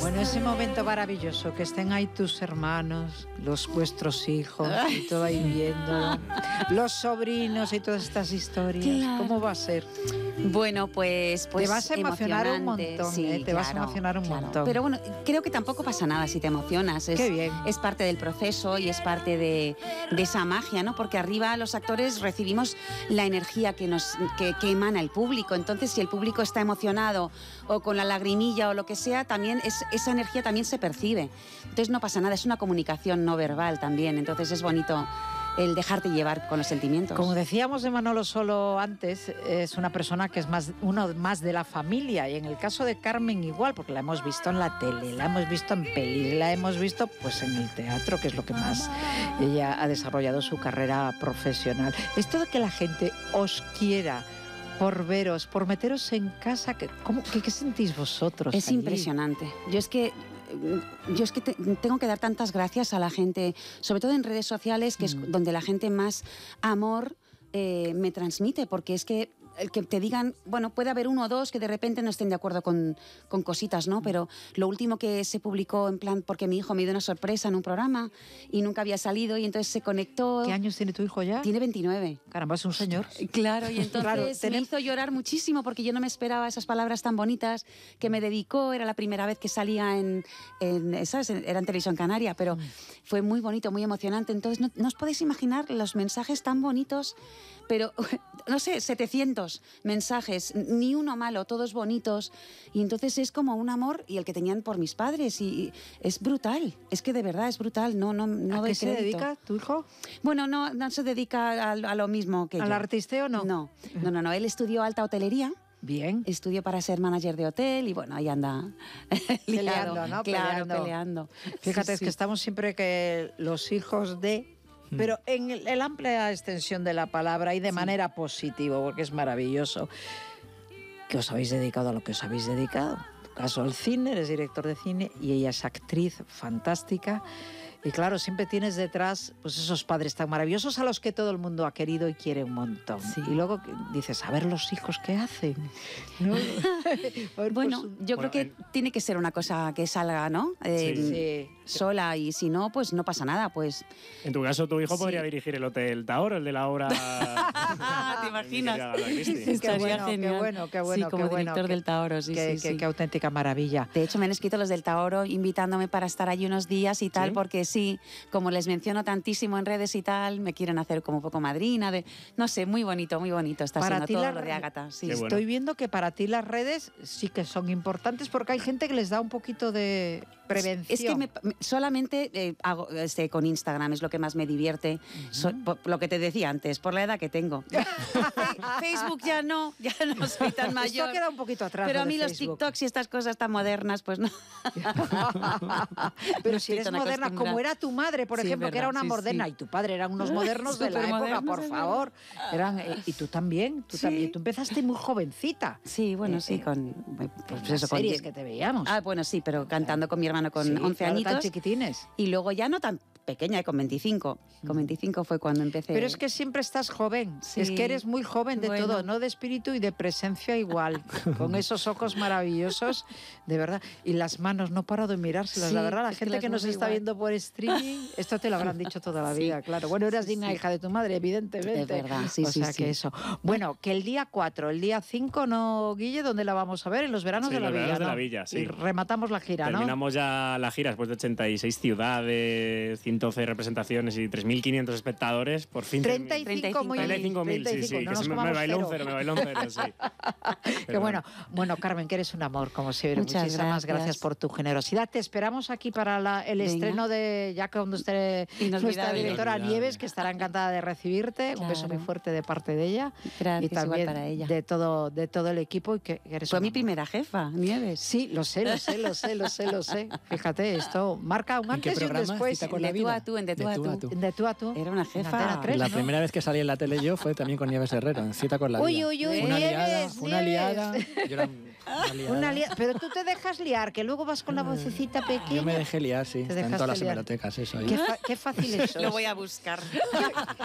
Bueno, ese momento maravilloso, que estén ahí tus hermanos, vuestros hijos, y todo ahí viendo, los sobrinos y todas estas historias. Claro. ¿Cómo va a ser? Bueno, pues te vas a emocionar un montón, sí, te vas a emocionar un montón. Pero bueno, creo que tampoco pasa nada si te emocionas. Qué bien. Es parte del proceso y es parte de esa magia, ¿no? Porque arriba los actores recibimos la energía que emana el público. Entonces, si el público está emocionado o con la lagrimilla o lo que sea, también esa energía también se percibe. Entonces no pasa nada, es una comunicación no verbal también. Entonces es bonito el dejarte llevar con los sentimientos. Como decíamos de Manolo Solo antes, es una persona que es uno más de la familia, y en el caso de Carmen igual, porque la hemos visto en la tele, la hemos visto en pelis, la hemos visto pues en el teatro, que es lo que más ella ha desarrollado su carrera profesional. Esto de que la gente os quiera por veros, por meteros en casa, ¿qué sentís vosotros? Es allí? impresionante. Yo es que tengo que dar tantas gracias a la gente, sobre todo en redes sociales, que es donde la gente más amor me transmite, porque es que el que te digan, bueno, puede haber uno o dos que de repente no estén de acuerdo con cositas, ¿no? Pero lo último que se publicó en plan, porque mi hijo me dio una sorpresa en un programa y nunca había salido y entonces se conectó. ¿Qué años tiene tu hijo ya? Tiene 29. Caramba, es un señor. Claro, y entonces me hizo llorar muchísimo porque yo no me esperaba esas palabras tan bonitas que me dedicó. Era la primera vez que salía ¿sabes? Era en Televisión Canaria, pero fue muy bonito, muy emocionante. Entonces no os podéis imaginar los mensajes tan bonitos, pero no sé, 700 mensajes, ni uno malo, todos bonitos, y entonces es como un amor, y el que tenían por mis padres, y es brutal, es que de verdad es brutal. No ¿A qué se dedica tu hijo? Bueno, no se dedica a lo mismo que yo. ¿Al artisteo no? No, él estudió alta hotelería. Bien. Estudió para ser manager de hotel y bueno, ahí anda peleando, ¿no? Claro, peleando. Fíjate, que estamos siempre que los hijos de... Pero en la amplia extensión de la palabra y de manera positiva, porque es maravilloso, que os habéis dedicado a lo que os habéis dedicado. En tu caso al cine, eres director de cine y ella es actriz fantástica. Y claro, siempre tienes detrás pues esos padres tan maravillosos a los que todo el mundo ha querido y quiere un montón. Sí. Y luego dices, a ver los hijos qué hacen, ¿no? Bueno, yo creo que tiene que ser una cosa que salga, ¿no? Sola, y si no, pues no pasa nada. Pues en tu caso, tu hijo podría dirigir el Hotel Taor, el de la obra. ¿Te imaginas? Estaría genial. Qué bueno. Sí, como director del Taoro, Qué auténtica maravilla. De hecho, me han escrito los del Taoro invitándome para estar allí unos días y tal, porque sí, como les menciono tantísimo en redes y tal, me quieren hacer como un poco madrina, no sé, muy bonito está siendo todo lo de Ágata. Sí. Bueno. Estoy viendo que para ti las redes sí que son importantes, porque hay gente que les da un poquito de prevención. Es que solamente hago con Instagram, es lo que más me divierte, lo que te decía antes, por la edad que tengo. Facebook ya no soy tan mayor. Esto queda un poquito atrás. Pero a mí los TikToks y estas cosas tan modernas, pues no. Pero si eres moderna, como era tu madre, por ejemplo, que era una moderna, y tu padre eran unos modernos de la época, por favor. Y tú también, tú empezaste muy jovencita. Sí, bueno, con series que te veíamos. Bueno, sí, pero cantando con mi hermano con 11 añitos. Tan chiquitines. Y luego ya no tan pequeña, con 25. Con 25 fue cuando empecé. Pero es que siempre estás joven. Sí. Es que eres muy joven de todo, ¿no? De espíritu y de presencia igual. Con esos ojos maravillosos, de verdad. Y las manos, no paro de mirárselas. La verdad, la gente que nos está viendo por streaming, esto te lo habrán dicho toda la vida, claro. Bueno, eras digna hija de tu madre, evidentemente. Es verdad, o sea que eso. Bueno, que el día 4, el día 5, ¿no, Guille? ¿Dónde la vamos a ver? En los veranos de la Villa. Los veranos de la Villa, sí. Y rematamos la gira, Terminamos ya la gira después de 86 ciudades, 112 representaciones y 3.500 espectadores. Por fin 35.000, sí. No que me bailó un cero, sí. Qué bueno. Bueno, Carmen, que eres un amor, como siempre. Muchísimas gracias por tu generosidad. Te esperamos aquí para el estreno de, ya cuando esté nuestra directora Nieves, que estará encantada de recibirte. Claro. Un beso muy fuerte de parte de ella. Gracias, y también para ella. de todo el equipo. Y que eres Fue mi primera jefa, Nieves. Sí, lo sé. Fíjate, esto marca un antes y un después. De tú a tú. Era una jefa. La primera vez que salí en la tele yo fue también con Nieves Herrero, en Cita con la Vida. Uy, una liada. Yo era una liada. Pero tú te dejas liar, que luego vas con la vocecita pequeña. Yo me dejé liar, sí. Está en todas las hemerotecas, eso. Qué fácil eso. Lo voy a buscar.